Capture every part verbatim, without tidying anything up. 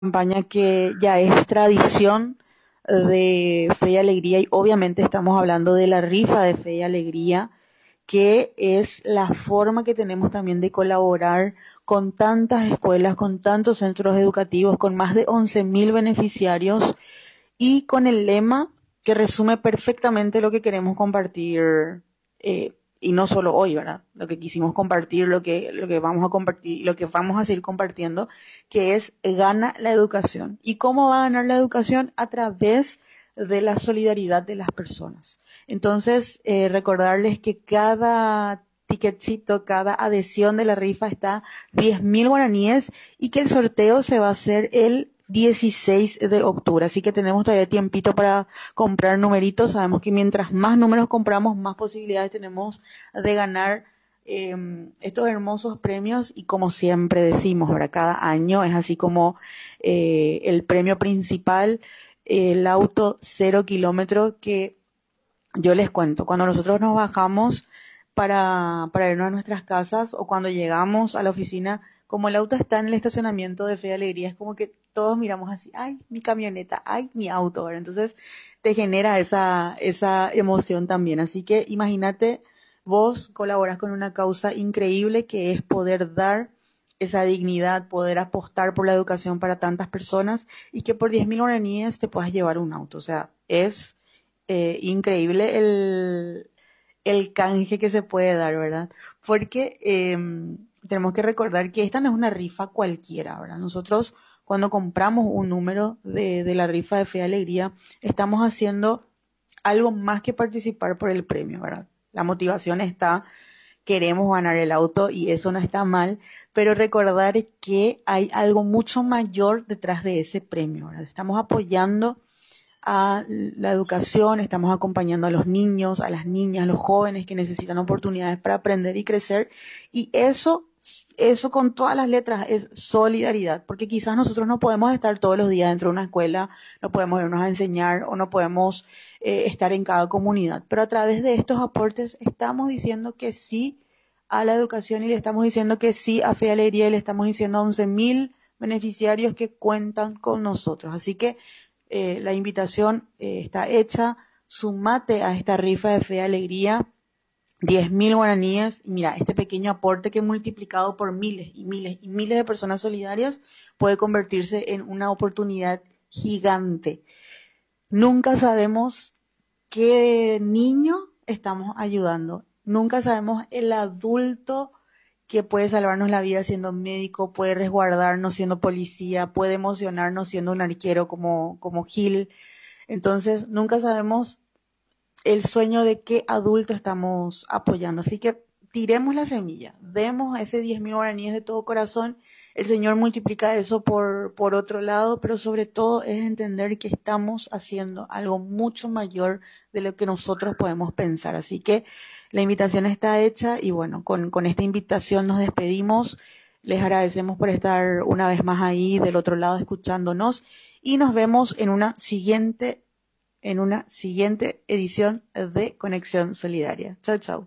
campaña que ya es tradición de Fe y Alegría, y obviamente estamos hablando de la rifa de Fe y Alegría, que es la forma que tenemos también de colaborar con tantas escuelas, con tantos centros educativos, con más de once mil beneficiarios y con el lema que resume perfectamente lo que queremos compartir, eh, y no solo hoy, ¿verdad? Lo que quisimos compartir, lo que, lo que vamos a compartir, lo que vamos a seguir compartiendo, que es gana la educación. ¿Y cómo va a ganar la educación? A través de la solidaridad de las personas. Entonces, eh, recordarles que cada ticketcito, cada adhesión de la rifa está diez mil guaraníes y que el sorteo se va a hacer el dieciséis de octubre. Así que tenemos todavía tiempito para comprar numeritos. Sabemos que mientras más números compramos, más posibilidades tenemos de ganar eh, estos hermosos premios. Y como siempre decimos, ¿verdad? Cada año es así como eh, el premio principal, el auto cero kilómetro, que yo les cuento, cuando nosotros nos bajamos para, para irnos a nuestras casas o cuando llegamos a la oficina, como el auto está en el estacionamiento de Fe y Alegría, es como que todos miramos así, ay, mi camioneta, ay, mi auto, ¿verdad? Entonces te genera esa, esa emoción también. Así que imagínate, vos colaborás con una causa increíble que es poder dar esa dignidad, poder apostar por la educación para tantas personas y que por diez mil guaraníes te puedas llevar un auto. O sea, es eh, increíble el, el canje que se puede dar, ¿verdad? Porque eh, tenemos que recordar que esta no es una rifa cualquiera, ¿verdad? Nosotros cuando compramos un número de, de la rifa de Fe y Alegría, estamos haciendo algo más que participar por el premio, ¿verdad? La motivación está, queremos ganar el auto y eso no está mal, pero recordar que hay algo mucho mayor detrás de ese premio, ¿verdad? Estamos apoyando a la educación, estamos acompañando a los niños, a las niñas, a los jóvenes que necesitan oportunidades para aprender y crecer, y eso, eso con todas las letras es solidaridad, porque quizás nosotros no podemos estar todos los días dentro de una escuela, no podemos irnos a enseñar o no podemos eh, estar en cada comunidad, pero a través de estos aportes estamos diciendo que sí a la educación y le estamos diciendo que sí a Fe y Alegría y le estamos diciendo a once mil beneficiarios que cuentan con nosotros. Así que Eh, la invitación eh, está hecha, sumate a esta rifa de Fe y Alegría, diez mil guaraníes, y mira, este pequeño aporte que multiplicado por miles y miles y miles de personas solidarias puede convertirse en una oportunidad gigante. Nunca sabemos qué niño estamos ayudando, nunca sabemos el adulto que puede salvarnos la vida siendo médico, puede resguardarnos siendo policía, puede emocionarnos siendo un arquero como, como Gil. Entonces, nunca sabemos el sueño de qué adulto estamos apoyando. Así que tiremos la semilla, demos ese diez mil guaraníes de todo corazón. El Señor multiplica eso por, por otro lado, pero sobre todo es entender que estamos haciendo algo mucho mayor de lo que nosotros podemos pensar. Así que la invitación está hecha y bueno, con, con esta invitación nos despedimos. Les agradecemos por estar una vez más ahí del otro lado escuchándonos y nos vemos en una siguiente, en una siguiente edición de Conexión Solidaria. Chau, chau.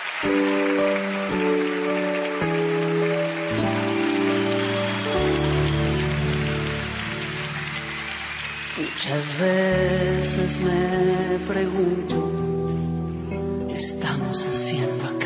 Muchas veces me pregunto, ¿qué estamos haciendo acá?